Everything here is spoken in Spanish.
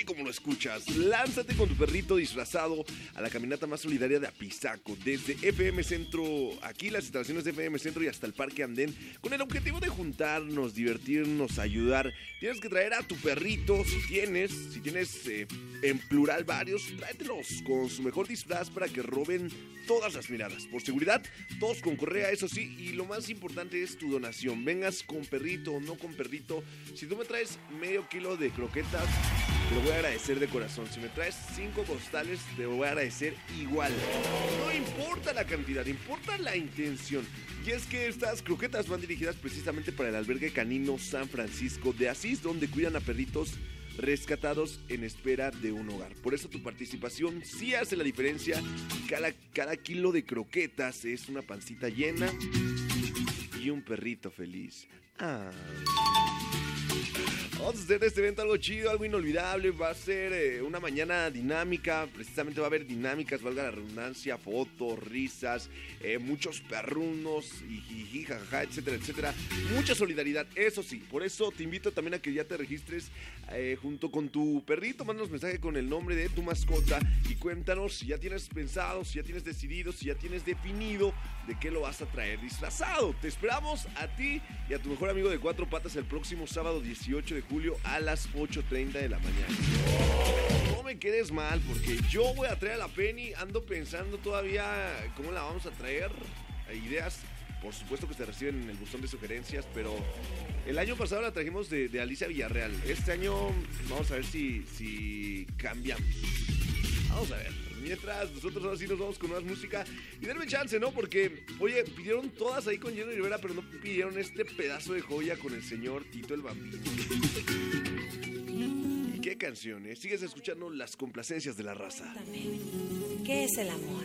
como lo escuchas. Lánzate con tu perrito disfrazado a la caminata más solidaria de Apizaco, desde FM Centro, aquí las instalaciones de FM Centro y hasta el Parque Andén, con el objetivo de juntarnos, divertirnos, ayudar. Tienes que traer a tu perrito, si tienes en plural varios, tráetelos con su mejor disfraz para que roben todas las miradas. Por seguridad, todos con correa, eso sí, y lo más importante es tu donación. Vengas con perrito o no con perrito. Si tú me traes medio kilo de croquetas, te lo voy a agradecer de corazón. Si me traes 5 costales, te lo voy a agradecer igual. No importa la cantidad, importa la intención. Y es que estas croquetas van dirigidas precisamente para el albergue canino San Francisco de Asís, donde cuidan a perritos rescatados en espera de un hogar. Por eso tu participación sí hace la diferencia. Cada kilo de croquetas es una pancita llena y un perrito feliz. Vamos a hacer de este evento algo chido, algo inolvidable. Va a ser una mañana dinámica. Precisamente va a haber dinámicas, valga la redundancia, fotos, risas, muchos perrunos, y jajaja, etcétera, etcétera. Mucha solidaridad, eso sí. Por eso te invito también a que ya te registres junto con tu perrito. Mándanos mensaje con el nombre de tu mascota y cuéntanos si ya tienes pensado, si ya tienes decidido, si ya tienes definido de qué lo vas a traer disfrazado. Te esperamos a ti y a tu mejor amigo de 4 patas el próximo sábado 18 de julio a las 8:30 de la mañana. No me quedes mal, porque yo voy a traer a la Penny. Ando pensando todavía cómo la vamos a traer. Hay ideas, por supuesto, que se reciben en el buzón de sugerencias, pero el año pasado la trajimos de Alicia Villarreal. Este año vamos a ver si cambiamos. Vamos a ver. Mientras nosotros ahora sí nos vamos con más música. Y denme chance, ¿no? Porque, oye, pidieron todas ahí con Jenny Rivera, pero no pidieron este pedazo de joya con el señor Tito el Bambino. ¿Y qué canciones? Sigues escuchando las complacencias de la raza. ¿Qué es el amor?